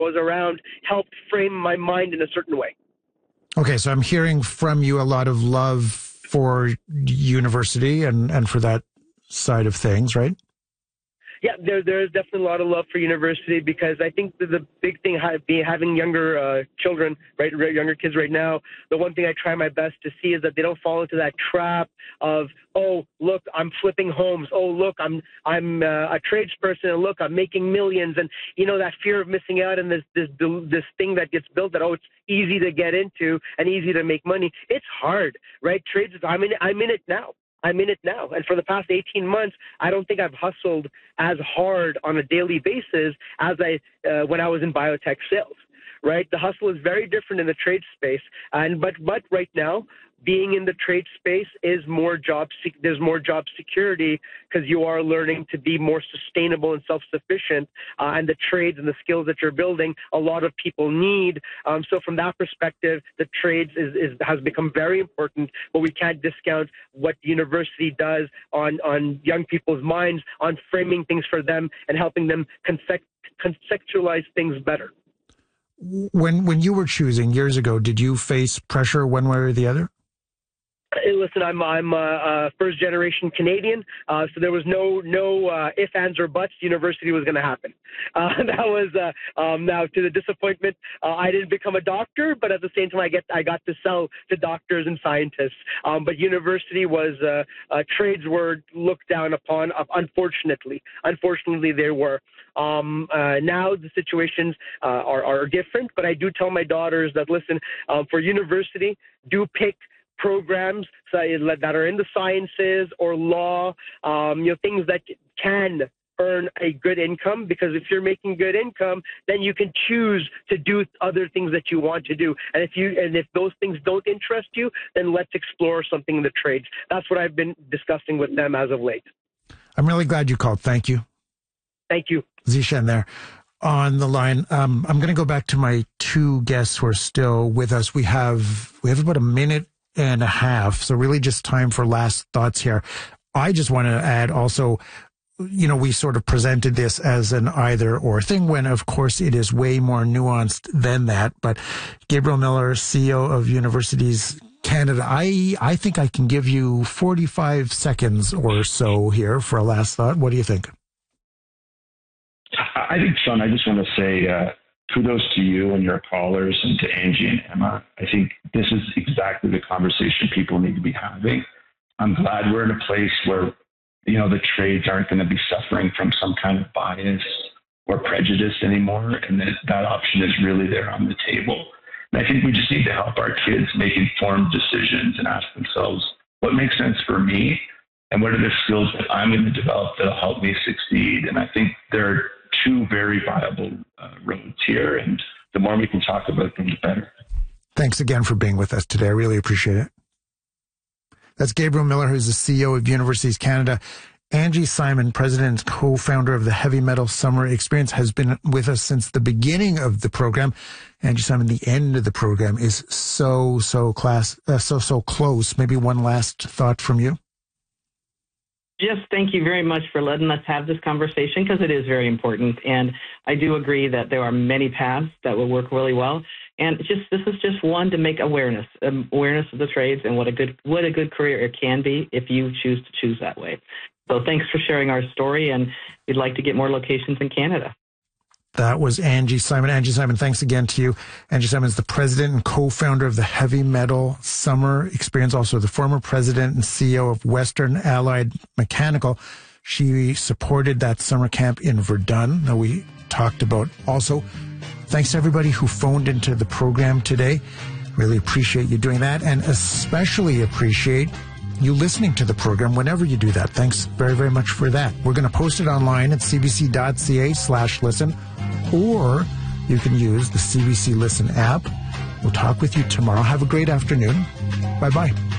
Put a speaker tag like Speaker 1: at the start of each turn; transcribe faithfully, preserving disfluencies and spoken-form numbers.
Speaker 1: was around helped frame my mind in a certain way.
Speaker 2: Okay, so I'm hearing from you a lot of love for university and, and for that side of things, right?
Speaker 1: Yeah, there there is definitely a lot of love for university, because I think that the big thing being having younger uh, children, right, younger kids right now, the one thing I try my best to see is that they don't fall into that trap of, oh, look, I'm flipping homes. Oh, look, I'm I'm uh, a tradesperson, and look, I'm making millions, and you know that fear of missing out, and this this this thing that gets built that, oh, it's easy to get into and easy to make money. It's hard, right? Trades. I'm in. I'm in it now. I'm in it now. And for the past eighteen months, I don't think I've hustled as hard on a daily basis as I uh, when I was in biotech sales, right? The hustle is very different in the trade space. And but but right now, being in the trade space is more job sec- there's more job security, because you are learning to be more sustainable and self-sufficient, uh, and the trades and the skills that you're building, a lot of people need. Um, so from that perspective, the trades is, is has become very important, but we can't discount what the university does on, on young people's minds, on framing things for them and helping them concept- conceptualize things better.
Speaker 2: When, when you were choosing years ago, did you face pressure one way or the other?
Speaker 1: Hey, listen, I'm I'm a, a first generation Canadian, uh, so there was no no uh, ifs, ands, or buts. University was going to happen. Uh, that was uh, um, now to the disappointment. Uh, I didn't become a doctor, but at the same time, I get I got to sell to doctors and scientists. Um, but university was uh, uh, trades were looked down upon. Uh, unfortunately, unfortunately, they were. Um, uh, now the situations uh, are are different, but I do tell my daughters that, listen, um, for university, do pick programs that are in the sciences or law, um, you know, things that can earn a good income, because if you're making good income, then you can choose to do other things that you want to do. And if you and if those things don't interest you, then let's explore something in the trades. That's what I've been discussing with them as of late.
Speaker 2: I'm really glad you called. Thank you.
Speaker 1: Thank you.
Speaker 2: Zishan there on the line. Um, I'm going to go back to my two guests who are still with us. We have we have about a minute and a half. So really just time for last thoughts here. I just want to add also, you know, we sort of presented this as an either or thing when of course it is way more nuanced than that. But Gabriel Miller, C E O of Universities Canada, I, I think I can give you forty-five seconds or so here for a last thought. What do you think?
Speaker 3: I think, Sean, I just want to say, uh, kudos to you and your callers and to Angie and Emma. I think this is exactly the conversation people need to be having. I'm glad we're in a place where, you know, the trades aren't going to be suffering from some kind of bias or prejudice anymore, and that that option is really there on the table. And I think we just need to help our kids make informed decisions and ask themselves, what makes sense for me, and what are the skills that I'm going to develop that'll help me succeed? And I think there are two very viable uh, roads here, and the more we can talk about them, the better.
Speaker 2: Thanks again for being with us today. I really appreciate it. That's Gabriel Miller, who's the C E O of Universities Canada. Angie Simon, president and co-founder of the Heavy Metal Summer Experience, has been with us since the beginning of the program. Angie Simon, the end of the program is so, so class, uh, so, so close. Maybe one last thought from you?
Speaker 4: Yes, thank you very much for letting us have this conversation, because it is very important. And I do agree that there are many paths that will work really well. And just this is just one to make awareness, um, awareness of the trades and what a good what a good career it can be if you choose to choose that way. So thanks for sharing our story, and we'd like to get more locations in Canada.
Speaker 2: That was Angie Simon. Angie Simon, thanks again to you. Angie Simon is the president and co-founder of the Heavy Metal Summer Experience, also the former president and C E O of Western Allied Mechanical. She supported that summer camp in Verdun that we talked about also. Thanks to everybody who phoned into the program today. Really appreciate you doing that, and especially appreciate you listening to the program whenever you do that. Thanks very, very much for that. We're going to post it online at cbc.ca slash listen, or you can use the C B C Listen app. We'll talk with you tomorrow. Have a great afternoon. Bye-bye.